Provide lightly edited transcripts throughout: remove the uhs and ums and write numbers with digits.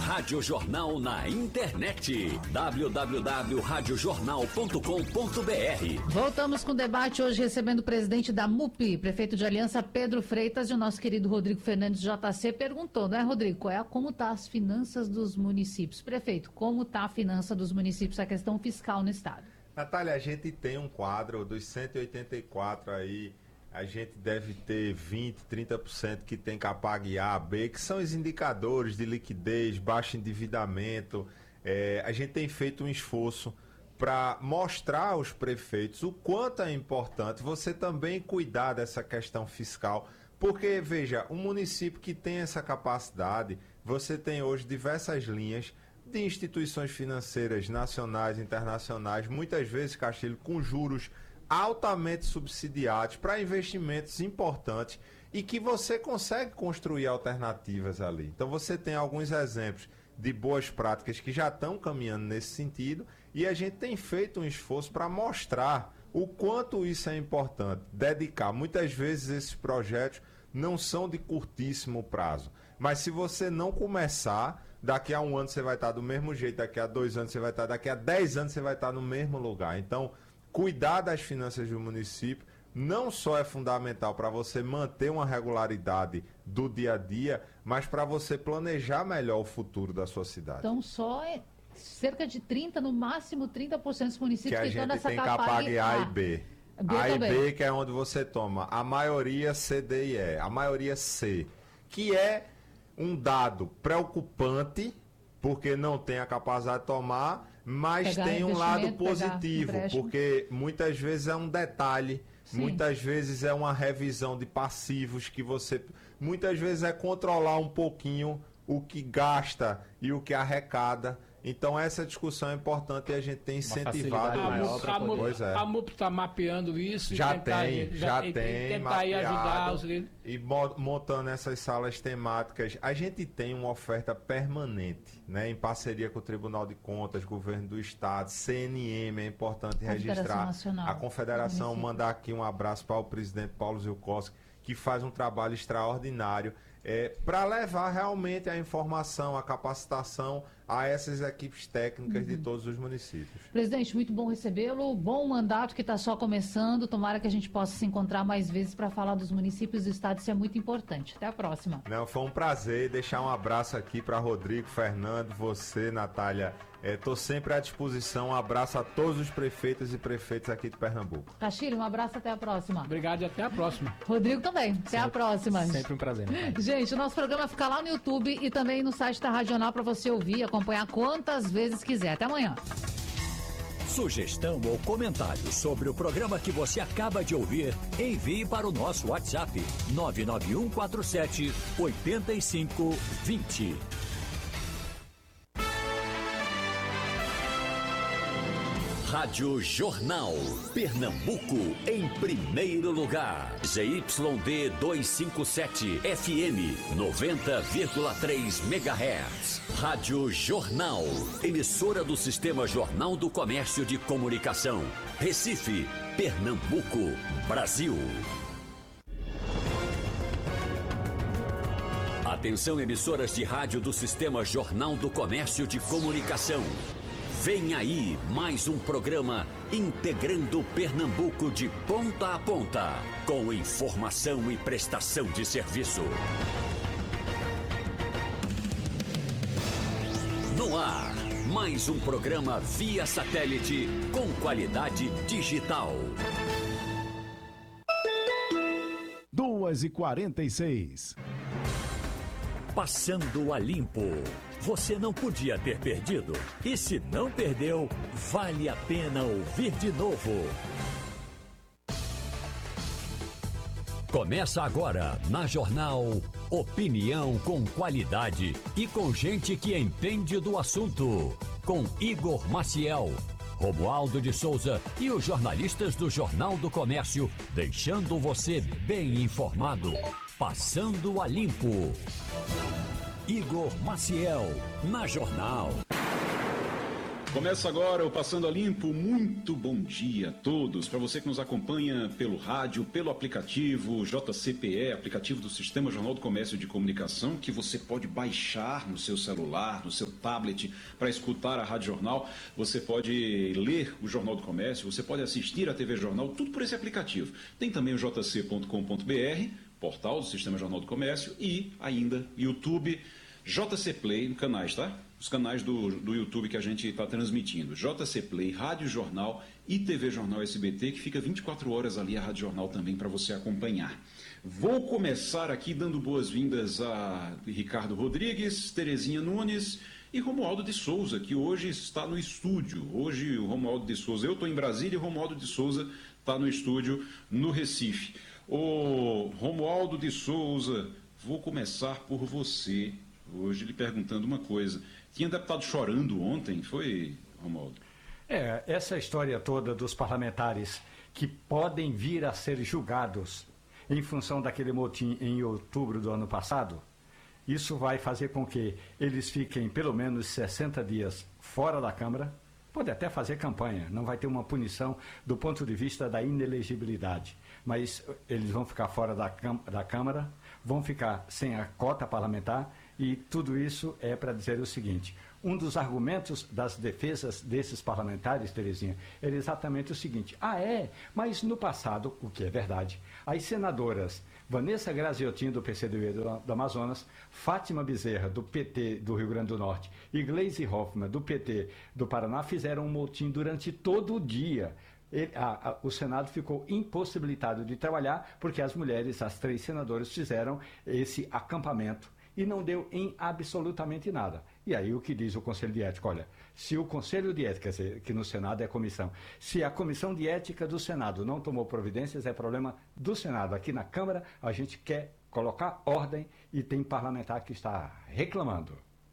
Rádio Jornal na internet. www.radiojornal.com.br. Voltamos com o debate hoje recebendo o presidente da MUP, prefeito de Aliança, Pedro Freitas, e o nosso querido Rodrigo Fernandes, JC, perguntou, né, Rodrigo, como tá as finanças dos municípios? Prefeito, como tá a finança dos municípios, a questão fiscal no estado? Natália, a gente tem um quadro dos 184 aí, a gente deve ter 20%, 30% que tem Capag A, B, que são os indicadores de liquidez, baixo endividamento. A gente tem feito um esforço para mostrar aos prefeitos o quanto é importante você também cuidar dessa questão fiscal, porque, veja, um município que tem essa capacidade, você tem hoje diversas linhas de instituições financeiras nacionais e internacionais, muitas vezes, Castilho, com juros altamente subsidiados para investimentos importantes e que você consegue construir alternativas ali. Então você tem alguns exemplos de boas práticas que já estão caminhando nesse sentido e a gente tem feito um esforço para mostrar o quanto isso é importante, dedicar. Muitas vezes esses projetos não são de curtíssimo prazo, mas se você não começar, daqui a um ano você vai estar do mesmo jeito, daqui a 2 anos você vai estar, daqui a 10 anos você vai estar no mesmo lugar. Então, cuidar das finanças do município não só é fundamental para você manter uma regularidade do dia a dia, mas para você planejar melhor o futuro da sua cidade. Então, cerca de 30%, no máximo 30% dos municípios que estão nessa tem Capag A e B. A e B, que é onde você toma a maioria C, D e E, a maioria C, que é um dado preocupante, porque não tem a capacidade de tomar, mas tem um lado positivo, porque muitas vezes é um detalhe, sim, muitas vezes é uma revisão de passivos que você... Muitas vezes é controlar um pouquinho o que gasta e o que arrecada. Então essa discussão é importante e a gente tem incentivado. A MUP está mapeando isso. Já tem tentar aí ajudar os... E montando essas salas temáticas. A gente tem uma oferta permanente, né, em parceria com o Tribunal de Contas, Governo do Estado, CNM, é importante registrar. A Confederação, mandar aqui um abraço para o presidente Paulo Zilkowski, que faz um trabalho extraordinário para levar realmente a informação, a capacitação a essas equipes técnicas de todos os municípios. Presidente, muito bom recebê-lo, bom mandato que está só começando, tomara que a gente possa se encontrar mais vezes para falar dos municípios do estado, isso é muito importante. Até a próxima. Não, foi um prazer, deixar um abraço aqui para Rodrigo, Fernando, você, Natália. Estou sempre à disposição. Um abraço a todos os prefeitos e prefeitos aqui de Pernambuco. Castilho, um abraço, até a próxima. Obrigado e até a próxima. Rodrigo também, até a próxima. Sempre um prazer. Gente, o nosso programa fica lá no YouTube e também no site da Radional para você ouvir e acompanhar quantas vezes quiser. Até amanhã. Sugestão ou comentário sobre o programa que você acaba de ouvir, envie para o nosso WhatsApp 99147 8520. Rádio Jornal, Pernambuco, em primeiro lugar. ZYD 257, FM 90,3 MHz. Rádio Jornal, emissora do Sistema Jornal do Comércio de Comunicação. Recife, Pernambuco, Brasil. Atenção, emissoras de rádio do Sistema Jornal do Comércio de Comunicação. Vem aí mais um programa integrando Pernambuco de ponta a ponta, com informação e prestação de serviço. No ar, mais um programa via satélite com qualidade digital. 2h46. Passando a limpo. Você não podia ter perdido. E se não perdeu, vale a pena ouvir de novo. Começa agora, na Jornal, opinião com qualidade e com gente que entende do assunto. Com Igor Maciel, Romualdo de Souza e os jornalistas do Jornal do Comércio, deixando você bem informado. Passando a limpo. Igor Maciel, na Jornal. Começa agora o Passando a Limpo. Muito bom dia a todos. Para você que nos acompanha pelo rádio, pelo aplicativo JCPE, aplicativo do Sistema Jornal do Comércio de Comunicação, que você pode baixar no seu celular, no seu tablet, para escutar a Rádio Jornal. Você pode ler o Jornal do Comércio, você pode assistir a TV Jornal, tudo por esse aplicativo. Tem também o jc.com.br, portal do Sistema Jornal do Comércio, e ainda YouTube, JC Play, canais, tá? Os canais do YouTube que a gente está transmitindo. JC Play, Rádio Jornal e TV Jornal SBT, que fica 24 horas ali a Rádio Jornal também para você acompanhar. Vou começar aqui dando boas-vindas a Ricardo Rodrigues, Terezinha Nunes e Romualdo de Souza, que hoje está no estúdio. Hoje o Romualdo de Souza, eu estou em Brasília e o Romualdo de Souza está no estúdio no Recife. Ô Romualdo de Souza, vou começar por você. Hoje lhe perguntando uma coisa. Tinha deputado chorando ontem, foi, Romualdo? Essa história toda dos parlamentares que podem vir a ser julgados em função daquele motim em outubro do ano passado, isso vai fazer com que eles fiquem pelo menos 60 dias fora da Câmara, pode até fazer campanha, não vai ter uma punição do ponto de vista da inelegibilidade, mas eles vão ficar fora da Câmara, vão ficar sem a cota parlamentar. E tudo isso é para dizer o seguinte: um dos argumentos das defesas desses parlamentares, Terezinha, era exatamente o seguinte: mas no passado, o que é verdade, as senadoras Vanessa Graziotin, do PCdoB do Amazonas, Fátima Bezerra, do PT do Rio Grande do Norte, e Gleisi Hoffmann, do PT do Paraná, fizeram um motim durante todo o dia. O Senado ficou impossibilitado de trabalhar porque as mulheres, as 3 senadoras, fizeram esse acampamento. E não deu em absolutamente nada. E aí o que diz o Conselho de Ética? Olha, se o Conselho de Ética, quer dizer, que no Senado é a comissão, se a Comissão de Ética do Senado não tomou providências, é problema do Senado. Aqui na Câmara a gente quer colocar ordem e tem parlamentar que está reclamando.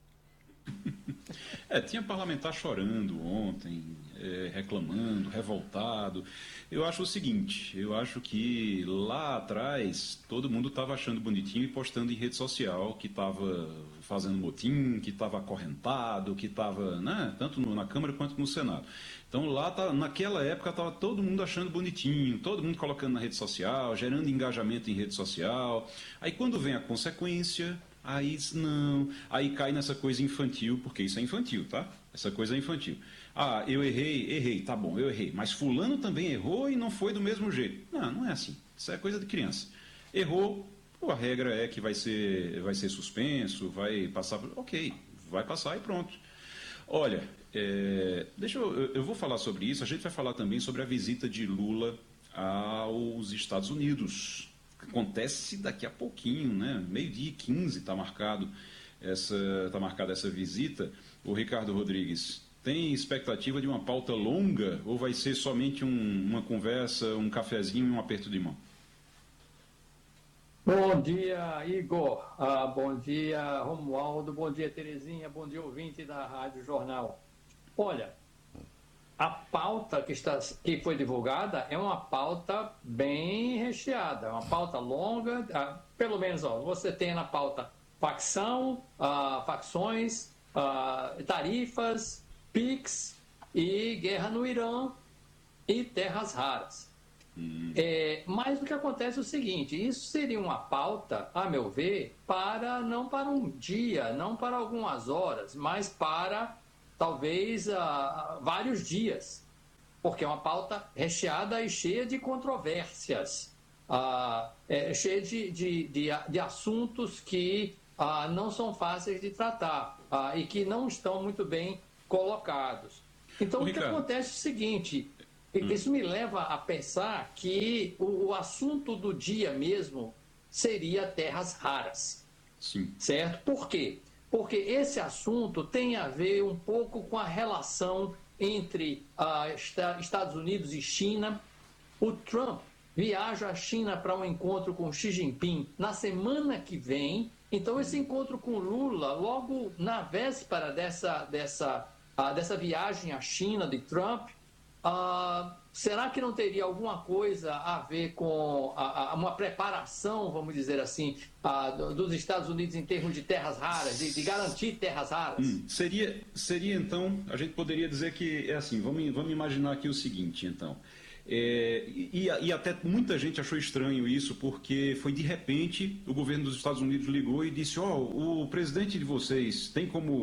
Tinha parlamentar chorando ontem, reclamando, revoltado. Eu acho o seguinte, eu acho que lá atrás todo mundo estava achando bonitinho e postando em rede social que estava fazendo motim, que estava acorrentado, que estava, né, tanto na Câmara quanto no Senado. Então lá, naquela época, estava todo mundo achando bonitinho, todo mundo colocando na rede social, gerando engajamento em rede social. Aí quando vem a consequência... Aí cai nessa coisa infantil, porque isso é infantil, tá? Essa coisa é infantil. Eu errei, tá bom, eu errei. Mas fulano também errou e não foi do mesmo jeito. Não é assim. Isso é coisa de criança. Errou, a regra é que vai ser suspenso, vai passar... Ok, vai passar e pronto. Olha, eu vou falar sobre isso, a gente vai falar também sobre a visita de Lula aos Estados Unidos. Acontece daqui a pouquinho, né? 12h15 está marcada essa visita. O Ricardo Rodrigues, tem expectativa de uma pauta longa ou vai ser somente uma conversa, um cafezinho e um aperto de mão? Bom dia, Igor. Bom dia, Romualdo. Bom dia, Terezinha. Bom dia, ouvinte da Rádio Jornal. Olha, a pauta que foi divulgada é uma pauta bem recheada, uma pauta longa, pelo menos você tem na pauta facções, tarifas, PIX e guerra no Irã e terras raras. Mas o que acontece é o seguinte, isso seria uma pauta, a meu ver, não para um dia, não para algumas horas, mas para... talvez vários dias, porque é uma pauta recheada e cheia de controvérsias, cheia de assuntos que não são fáceis de tratar e que não estão muito bem colocados. Então, o que acontece é o seguinte, isso me leva a pensar que o assunto do dia mesmo seria terras raras. Sim. Certo? Por quê? Porque esse assunto tem a ver um pouco com a relação entre Estados Unidos e China. O Trump viaja à China para um encontro com Xi Jinping na semana que vem. Então, esse encontro com Lula, logo na véspera dessa viagem à China de Trump, será que não teria alguma coisa a ver com uma preparação, vamos dizer assim, dos Estados Unidos em termos de terras raras, de garantir terras raras? Seria então, a gente poderia dizer que é assim, vamos imaginar aqui o seguinte, então. E até muita gente achou estranho isso, porque foi de repente o governo dos Estados Unidos ligou e disse: o presidente de vocês tem como